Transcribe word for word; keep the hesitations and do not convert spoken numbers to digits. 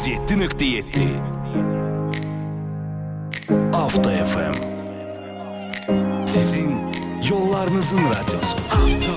yetti nöqtə yetti Avto F M. Sizin yollarınızın radyosu. Avto